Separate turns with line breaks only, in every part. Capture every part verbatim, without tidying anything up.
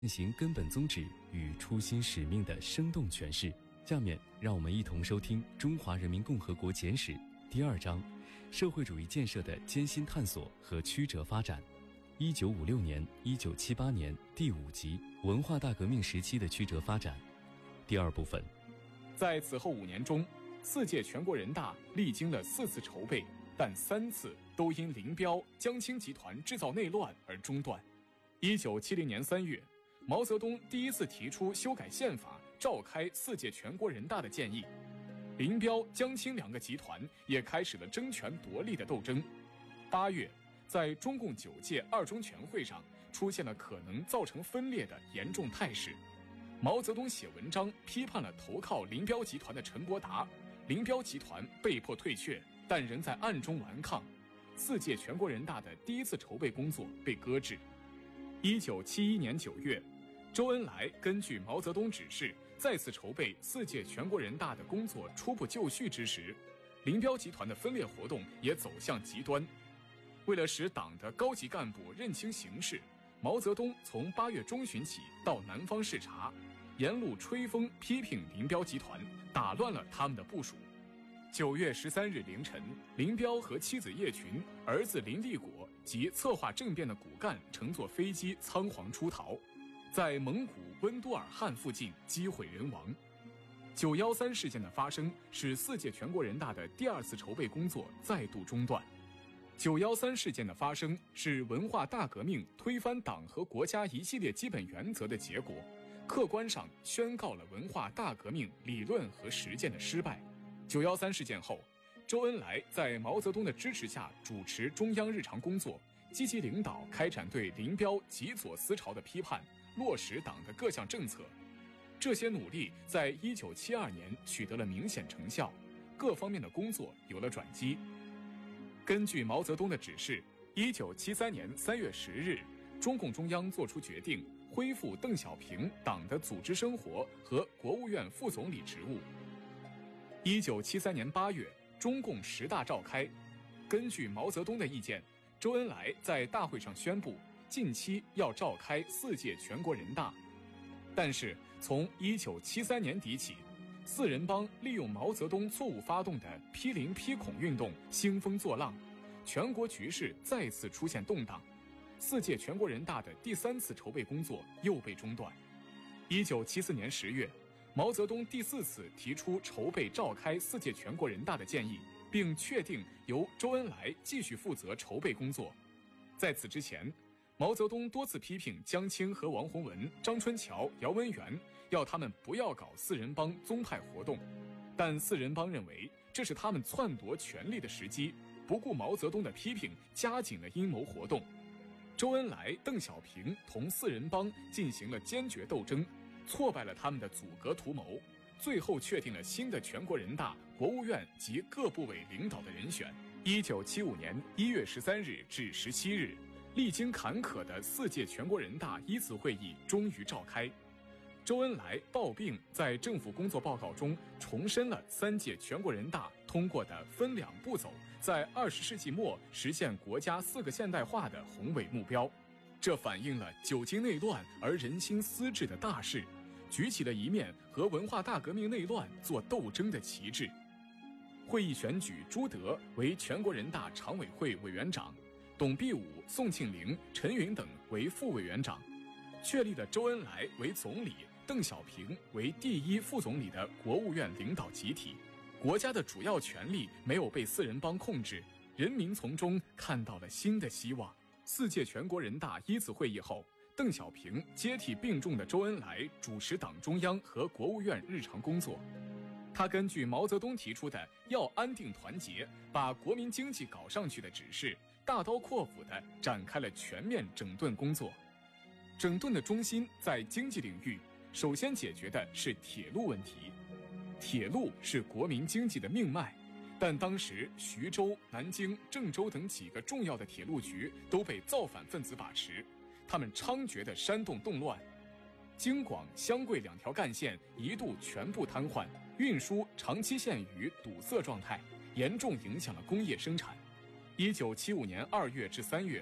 进行根本宗旨与初心使命的生动诠释。下面让我们一同收听《中华人民共和国简史》第二章：社会主义建设的艰辛探索和曲折发展。一九五六年、一九七八年第五集：文化大革命时期的曲折发展。第二部分。
在此后五年中，四届全国人大历经了四次筹备，但三次都因林彪、江青集团制造内乱而中断。一九七零年三月，毛泽东第一次提出修改宪法、召开四届全国人大的建议。林彪、江青两个集团也开始了争权夺利的斗争。八月，在中共九届二中全会上出现了可能造成分裂的严重态势。毛泽东写文章批判了投靠林彪集团的陈伯达，林彪集团被迫退却，但仍在暗中顽抗。四届全国人大的第一次筹备工作被搁置。一九七一年九月，周恩来根据毛泽东指示，再次筹备四届全国人大的工作初步就绪之时，林彪集团的分裂活动也走向极端。为了使党的高级干部认清形势，毛泽东从八月中旬起到南方视察，沿路吹风批评林彪集团，打乱了他们的部署。九月十三日凌晨，林彪和妻子叶群、儿子林立果及策划政变的骨干乘坐飞机仓皇出逃，在蒙古温都尔汗附近机毁人亡。九一三事件的发生，使四届全国人大的第二次筹备工作再度中断。九一三事件的发生是文化大革命推翻党和国家一系列基本原则的结果，客观上宣告了文化大革命理论和实践的失败。九一三事件后，周恩来在毛泽东的支持下主持中央日常工作，积极领导开展对林彪极左思潮的批判，落实党的各项政策。这些努力在一九七二年取得了明显成效，各方面的工作有了转机。根据毛泽东的指示，一九七三年三月十日，中共中央作出决定，恢复邓小平党的组织生活和国务院副总理职务。一九七三年八月，中共十大召开，根据毛泽东的意见，周恩来在大会上宣布，近期要召开四届全国人大。但是从一九七三年底起，四人帮利用毛泽东错误发动的批林批孔运动兴风作浪，全国局势再次出现动荡，四届全国人大的第三次筹备工作又被中断。一九七四年十月，毛泽东第四次提出筹备召开四届全国人大的建议，并确定由周恩来继续负责筹备工作。在此之前，毛泽东多次批评江青和王洪文、张春桥、姚文元，要他们不要搞四人帮宗派活动，但四人帮认为这是他们篡夺权力的时机，不顾毛泽东的批评，加紧了阴谋活动。周恩来、邓小平同四人帮进行了坚决斗争，挫败了他们的阻隔图谋，最后确定了新的全国人大、国务院及各部委领导的人选。一九七五年一月十三日至十七日，历经坎坷的四届全国人大一次会议终于召开。周恩来抱病在政府工作报告中重申了三届全国人大通过的分两步走，在二十世纪末实现国家四个现代化的宏伟目标。这反映了久经内乱而人心思治的大势，举起了一面和文化大革命内乱做斗争的旗帜。会议选举朱德为全国人大常委会委员长，董必武、宋庆龄、陈云等为副委员长，确立了周恩来为总理、邓小平为第一副总理的国务院领导集体。国家的主要权力没有被四人帮控制，人民从中看到了新的希望。四届全国人大一次会议后，邓小平接替病重的周恩来主持党中央和国务院日常工作。他根据毛泽东提出的要安定团结，把国民经济搞上去的指示，大刀阔斧地展开了全面整顿工作。整顿的中心在经济领域，首先解决的是铁路问题。铁路是国民经济的命脉，但当时徐州、南京、郑州等几个重要的铁路局都被造反分子把持，他们猖獗地煽动动乱。京广湘桂两条干线一度全部瘫痪，运输长期陷于堵塞状态，严重影响了工业生产。一九七五年二月至三月，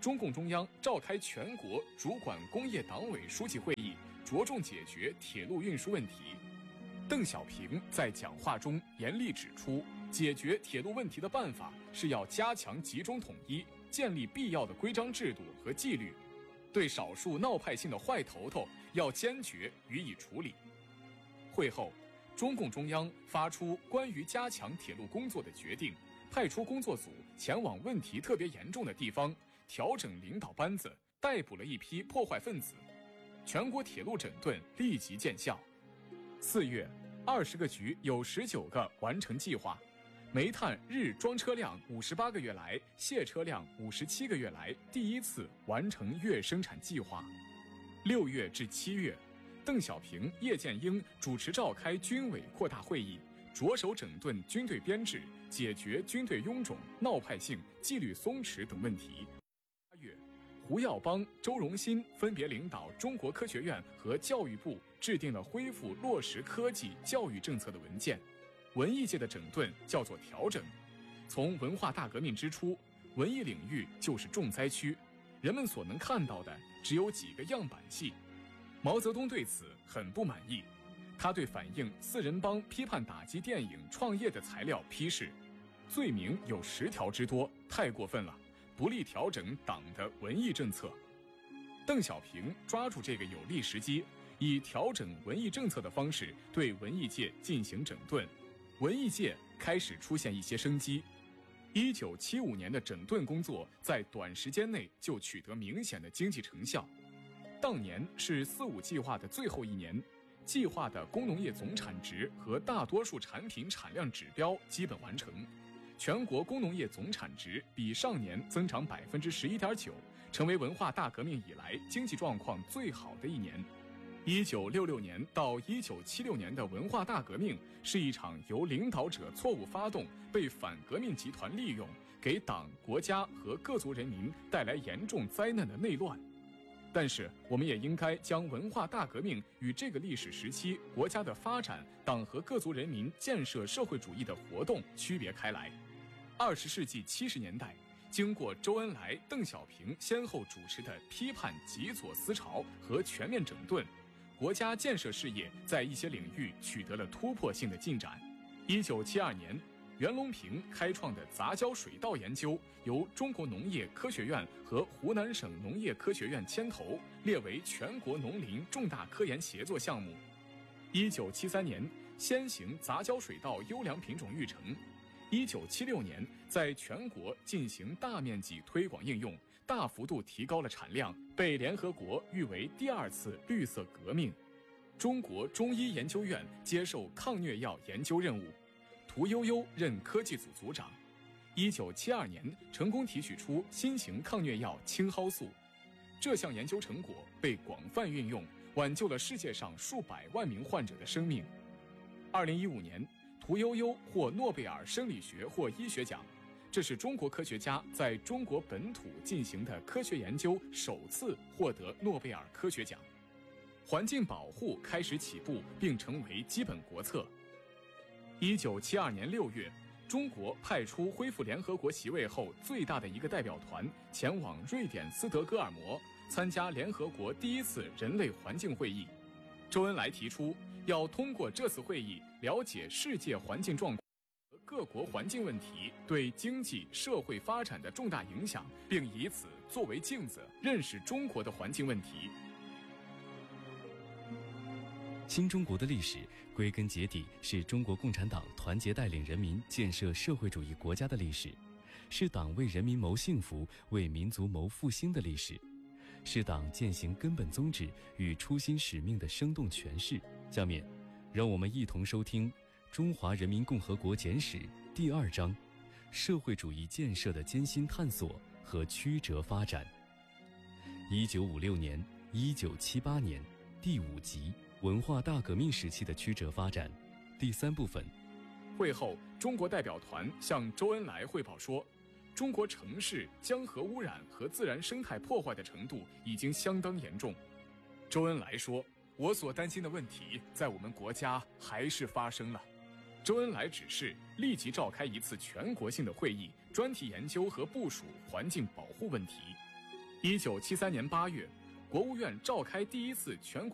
中共中央召开全国主管工业党委书记会议，着重解决铁路运输问题。邓小平在讲话中严厉指出，解决铁路问题的办法是要加强集中统一，建立必要的规章制度和纪律，对少数闹派性的坏头头要坚决予以处理。会后，中共中央发出关于加强铁路工作的决定，派出工作组前往问题特别严重的地方，调整领导班子，逮捕了一批破坏分子，全国铁路整顿立即见效。四月，二十个局有十九个完成计划，煤炭日装车辆五十八个月来，卸车辆五十七个月来第一次完成月生产计划。六月至七月，邓小平、叶剑英主持召开军委扩大会议，着手整顿军队编制，解决军队臃肿、闹派性、纪律松弛等问题。八月，胡耀邦、周荣新分别领导中国科学院和教育部制定了恢复落实科技教育政策的文件。文艺界的整顿叫做调整。从文化大革命之初，文艺领域就是重灾区，人们所能看到的只有几个样板戏。毛泽东对此很不满意，他对反映四人帮批判打击电影创业的材料批示，罪名有十条之多，太过分了，不利调整党的文艺政策。邓小平抓住这个有利时机，以调整文艺政策的方式对文艺界进行整顿，文艺界开始出现一些生机。一九七五年的整顿工作在短时间内就取得明显的经济成效。当年是四五计划的最后一年，计划的工农业总产值和大多数产品产量指标基本完成，全国工农业总产值比上年增长百分之十一点九，成为文化大革命以来经济状况最好的一年。一九六六年到一九七六年的文化大革命是一场由领导者错误发动，被反革命集团利用，给党、国家和各族人民带来严重灾难的内乱。但是，我们也应该将文化大革命与这个历史时期国家的发展、党和各族人民建设社会主义的活动区别开来。二十世纪七十年代，经过周恩来、邓小平先后主持的批判极左思潮和全面整顿，国家建设事业在一些领域取得了突破性的进展。一九七二年，袁隆平开创的杂交水稻研究由中国农业科学院和湖南省农业科学院牵头，列为全国农林重大科研协作项目。一九七三年，先行杂交水稻优良品种育成。一九七六年，在全国进行大面积推广应用，大幅度提高了产量，被联合国誉为第二次绿色革命。中国中医研究院接受抗疟药研究任务，屠呦呦任科技组组长。一九七二年，成功提取出新型抗疟药青蒿素，这项研究成果被广泛运用，挽救了世界上数百万名患者的生命。二零一五年，屠呦呦获诺贝尔生理学或医学奖，这是中国科学家在中国本土进行的科学研究首次获得诺贝尔科学奖。环境保护开始起步，并成为基本国策。一九七二年六月，中国派出恢复联合国席位后最大的一个代表团前往瑞典斯德哥尔摩，参加联合国第一次人类环境会议。周恩来提出，要通过这次会议了解世界环境状况和各国环境问题对经济社会发展的重大影响，并以此作为镜子，认识中国的环境问题。
新中国的历史归根结底是中国共产党团结带领人民建设社会主义国家的历史，是党为人民谋幸福、为民族谋复兴的历史，是党践行根本宗旨与初心使命的生动诠释。下面，让我们一同收听《中华人民共和国简史》第二章：社会主义建设的艰辛探索和曲折发展。一九五六年、一九七八年，第五集。文化大革命时期的曲折发展，第三部分。
会后，中国代表团向周恩来汇报说，中国城市江河污染和自然生态破坏的程度已经相当严重。周恩来说，我所担心的问题在我们国家还是发生了。周恩来指示立即召开一次全国性的会议，专题研究和部署环境保护问题。 一九七三年八月，国务院召开第一次全国